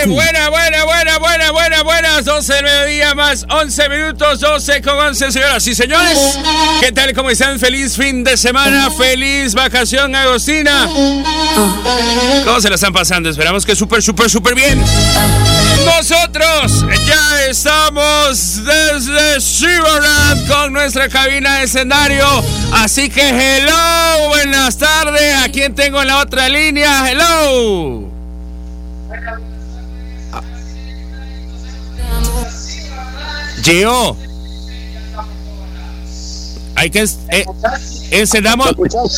Buenas, 12 del mediodía más 11 minutos, 12 con 11, señoras y señores. ¿Qué tal? ¿Cómo están? Feliz fin de semana, feliz vacación agostina. ¿Cómo se la están pasando? Esperamos que súper bien. Nosotros ya estamos desde Shiverland con nuestra cabina de escenario. Así que hello, buenas tardes. ¿A quién tengo en la otra línea? Hello. Gio, hay que encendamos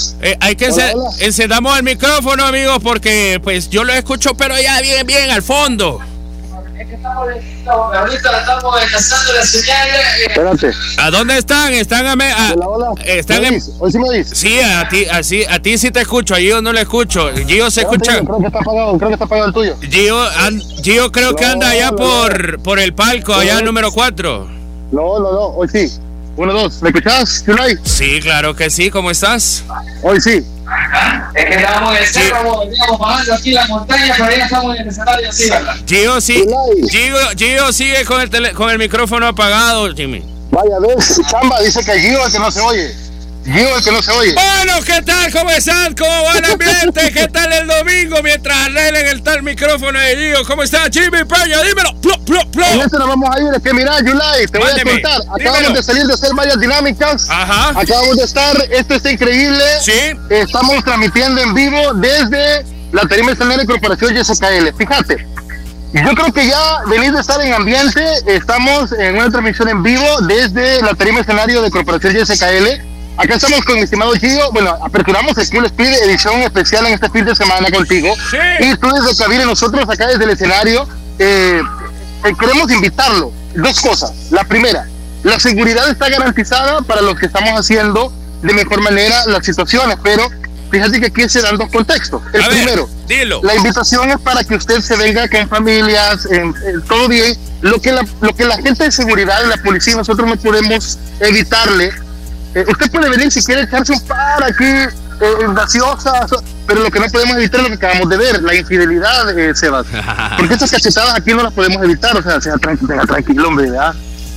el micrófono, amigos, porque pues yo lo escucho, pero ya bien al fondo. Es que ahorita estamos descansando la señal. Espérate. ¿A dónde están? ¿Están ¿Hoy sí me dices? Sí, a ti sí te escucho, a Gio no le escucho. Gio se escucha. Creo que está apagado el tuyo. Gio creo que anda allá por el palco, allá número 4. No, hoy sí. 1, 2, ¿me escuchás, Yulai? Sí, claro que sí, ¿cómo estás? Hoy sí. Es que estábamos en el cerro, veníamos bajando aquí la montaña, pero ya estamos en el escenario así, ¿verdad? Gio sigue con el micrófono apagado, Jimmy. Vaya, ves, Chamba dice que Gio es el que no se oye. Bueno, ¿qué tal? ¿Cómo están? ¿Cómo va el ambiente? ¿Qué tal el domingo? Mientras arreglen el tal micrófono de Gio. ¿Cómo está, Jimmy Peña? Dímelo. En este nos vamos a ir. Es que mira, Yulai, te voy a contar. Acabamos de salir de hacer varias dinámicas. Ajá. Acabamos de estar. Esto está increíble. Sí. Estamos transmitiendo en vivo desde la tarima escenario de Corporación YSKL. Fíjate. Yo creo que ya venís de estar en ambiente. Estamos en una transmisión en vivo desde la tarima escenario de Corporación YSKL. Acá estamos con mi estimado Gio. Bueno, aperturamos el Cool Speed edición especial en este fin de semana contigo. Sí. Y tú desde cabina, nosotros acá desde el escenario queremos invitarlo. Dos cosas. La primera, la seguridad está garantizada para los que estamos haciendo de mejor manera las situaciones, pero fíjate que aquí se dan dos contextos. El primero, dilo. La invitación es para que usted se venga con familias, todo bien. Lo que la gente de seguridad y la policía, nosotros no podemos evitarle. Usted puede venir si quiere echarse un par aquí, gaseosa, pero lo que no podemos evitar es lo que acabamos de ver, la infidelidad, Sebas. Porque estas cachetadas aquí no las podemos evitar, o sea tranquilo, hombre, ¿verdad?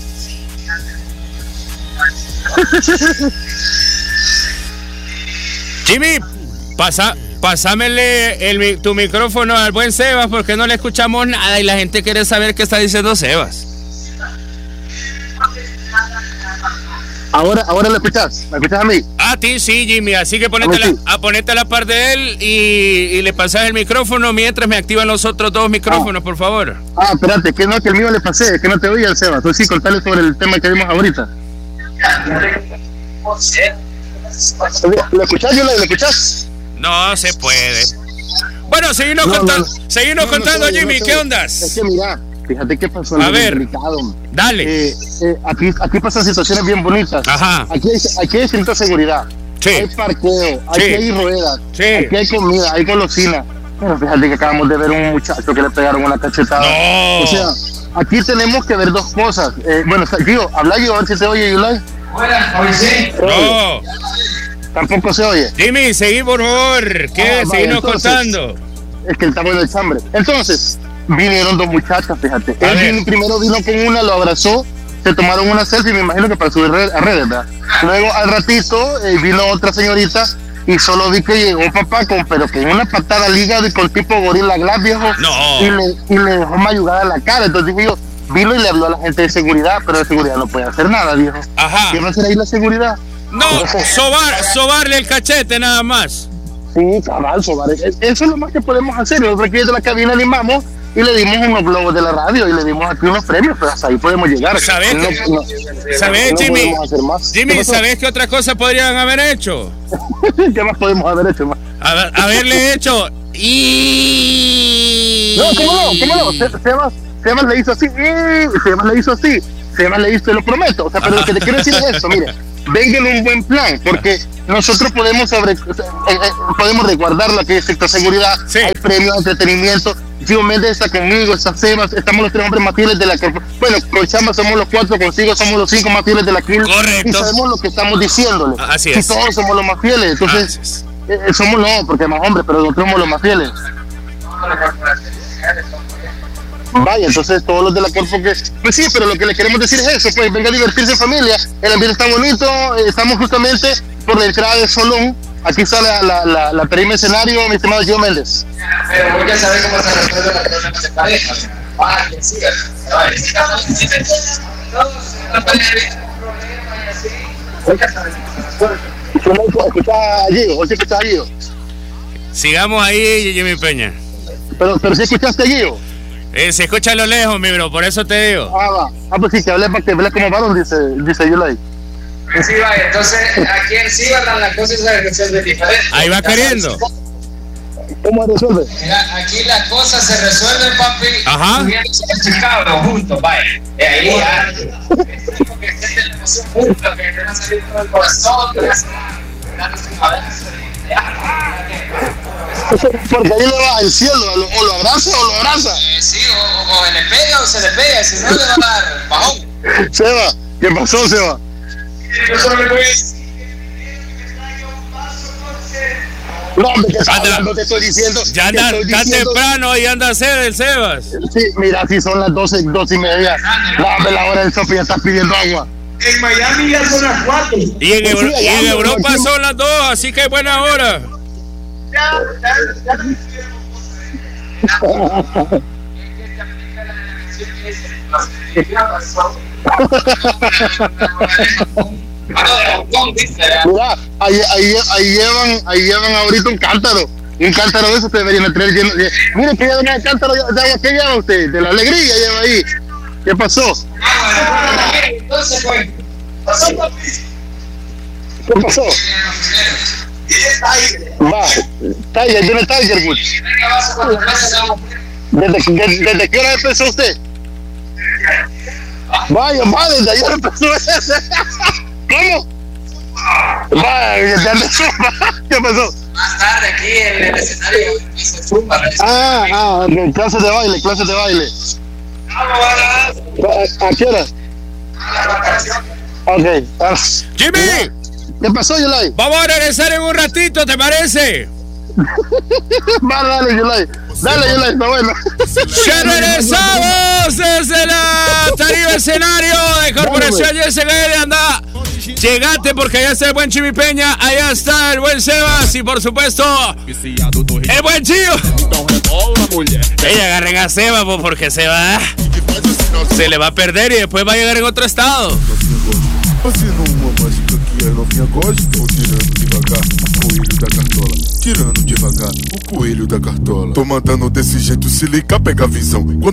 Jimmy, pásamele tu micrófono al buen Sebas, porque no le escuchamos nada y la gente quiere saber qué está diciendo Sebas. Ahora lo escuchás. ¿Me escuchás a mí? A ti sí, Jimmy, así que ponete a la par de él y le pasas el micrófono mientras me activan los otros dos micrófonos, por favor. Espérate, que el mío le pasé, que no te oía el Sebas. Entonces sí, contale sobre el tema que vimos ahorita. ¿Lo escuchás, Yula? ¿Lo escuchás? No se puede. Bueno, seguimos contando, Jimmy, ¿qué ondas? Es que mira, fíjate qué pasó. A ver, dale. Aquí pasan situaciones bien bonitas. Ajá. Aquí hay cierta seguridad. Sí. Hay parqueo, aquí hay ruedas, sí. Aquí hay comida, hay golosina. Pero fíjate que acabamos de ver un muchacho que le pegaron una cachetada. No. O sea, aquí tenemos que ver dos cosas. Bueno, Gio, habla yo, a ver si te oye, Yulai. Hoy sí. No. Tampoco se oye. Jimmy, seguí por favor. Seguimos contando. Es que está bueno el chambre. Entonces, vinieron dos muchachas, fíjate. Primero vino con una, lo abrazó, se tomaron una selfie, me imagino que para subir a redes, ¿verdad? Luego al ratito vino otra señorita y solo vi que llegó papá pero que en una patada al hígado y con tipo Gorilla Glass, viejo. No. Y le dejó mayugada en la cara. Entonces dije yo, vino y le habló a la gente de seguridad, pero de seguridad no puede hacer nada, viejo. Ajá. ¿Qué va a hacer ahí la seguridad? No, sobarle el cachete nada más. Sí, cabal, sobar. Eso es lo más que podemos hacer. Nosotros aquí desde la cabina animamos y le dimos unos globos de la radio y le dimos aquí unos premios, pero hasta ahí podemos llegar. ¿Sabes, Jimmy? Jimmy, ¿sabes qué otra cosa podrían haber hecho? ¿Qué más podemos haber hecho? Haberle hecho No, ¿cómo no? Sebas le hizo así, Sebas le hizo, te lo prometo. O sea, pero lo que te quiero decir es esto, mire, venga en un buen plan, porque nosotros podemos resguardar lo que es sector seguridad, sí. Hay premios de entretenimiento. Gio Méndez está conmigo, está Sebas, estamos los 3 hombres más fieles de la bueno, con Chamba somos los 4, consigo somos los 5 más fieles de la CRIL. Correcto. Y sabemos lo que estamos diciéndole. Así es. Y todos somos los más fieles, entonces somos porque más hombres, pero nosotros somos los más fieles. Vaya, entonces todos los de la Corpo que... Pues sí, pero lo que le queremos decir es eso, pues venga a divertirse en familia, el ambiente está bonito, estamos justamente por la entrada de Solón, aquí está la tarima escenario, mi estimado Gio Méndez. Pero voy a saber cómo se resuelven los problemas de pareja. Vaya, sí, ¿Escuchás a Gio? ¿O sí escuchás a Gio? Sigamos ahí, Jimmy Peña. Pero sí escuchaste a Gio. Se escucha a lo lejos, mi bro, por eso te digo. Va. Pues sí, que hable para que hable como varón, dice Yulai. Sí, vaya, entonces aquí en Ciberland la cosa se resuelve diferente. Ahí va queriendo. ¿Cómo se resuelve? Mira, aquí la cosa se resuelve, papi. Ajá. Subiéndose a Chicago juntos, vaya. De ahí ya. Porque siente la emoción juntos, que te va a salir todo el corazón, que vas a darnos un abrazo. Porque ahí le va al cielo, o lo abraza o lo abraza. Sí, o le pega o se le pega, si no le va a dar bajón. Seba, ¿qué pasó, Seba? Yo solo le voy a decir No, hombre, que no te estoy diciendo. Ya anda tan temprano y anda a hacer el Sebas. Sí, mira, si son las 12:30. No, hombre, la hora del sope ya está pidiendo agua. en Miami ya son las 4. Y en Europa son las 2, así que buena hora. Mira, ahí llevan ahorita un cántaro de eso te deberían traer lleno. Mire que llevan el cántaro de agua que lleva usted, de la alegría lleva ahí. ¿Qué pasó? ¿Qué pasó? Va, Tiger, ¿dónde está Tiger Woods? ¿Desde qué hora empezó usted? Vaya, desde ayer empezó ese. ¿Cómo? Vaya, ¿qué pasó? Más tarde aquí en el escenario se zumba. Clases de baile. ¿A qué hora? Ok. Jimmy, ¿qué pasó, Yulai? vamos a regresar en un ratito, ¿te parece? Dale, Yulai, está bueno. Ya regresamos desde la tarima escenario de Corporación YSL. Anda, llegate porque allá está el buen Jimmy Peña, allá está el buen Sebas y por supuesto el buen Gio. Agarren a Sebas porque se le va a perder y después va a llegar en otro estado. Fazendo uma mágica que a novinha gosta. Vou tirando devagar o coelho da cartola. Tirando devagar o coelho da cartola. Tô mandando desse jeito, se liga, pega a visão. Quando